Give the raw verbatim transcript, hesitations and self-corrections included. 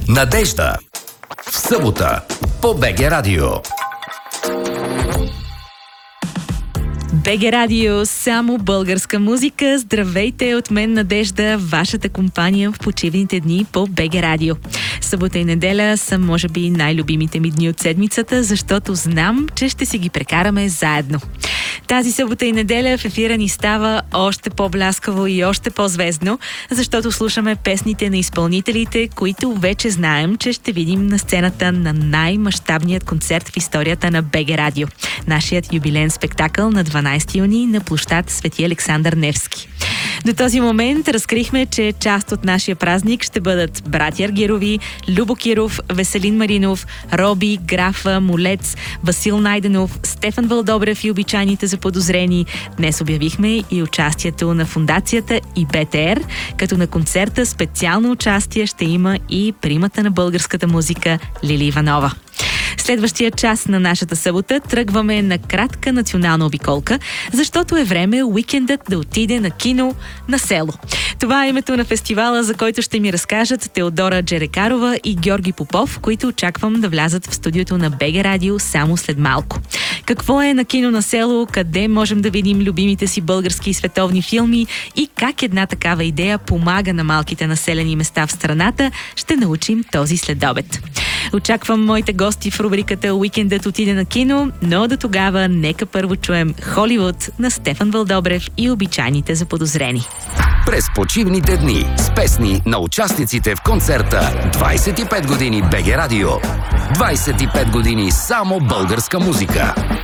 Надежда. В събота по БГ Радио. БГ Радио, само българска музика. Здравейте от мен, Надежда, вашата компания в почивните дни по БГ Радио. Събота и неделя са, може би, най-любимите ми дни от седмицата, защото знам, че ще си ги прекараме заедно. Тази събота и неделя в ефира ни става още по-бляскаво и още по-звездно, защото слушаме песните на изпълнителите, които вече знаем, че ще видим на сцената на най-мащабният концерт в историята на БГ Радио. Нашият юбилеен спектакъл на дванайсети юни на площад Свети Александър Невски. До този момент разкрихме, че част от нашия празник ще бъдат братя Аргирови, Любо Киров, Веселин Маринов, Роби, Графа, Молец, Васил Найденов, Стефан Вълдобрев и обичайните заподозрени. Днес обявихме и участието на фондацията и БТР, като на концерта специално участие ще има и примата на българската музика Лили Иванова. Следващия час на нашата събота тръгваме на кратка национална обиколка, защото е време уикендът да отиде на кино на село. Това е името на фестивала, за който ще ми разкажат Теодора Джерекарова и Георги Попов, които очаквам да влязат в студиото на БГ Радио само след малко. Какво е на кино на село, къде можем да видим любимите си български и световни филми и как една такава идея помага на малките населени места в страната, ще научим този следобед. Очаквам моите гости в рубриката "Уикендът отиде на кино", но до тогава нека първо чуем Холивуд на Стефан Вълдобрев и обичайните заподозрени. През почивните дни с песни на участниците в концерта двайсет и пет години БГ Радио. двайсет и пет години само българска музика.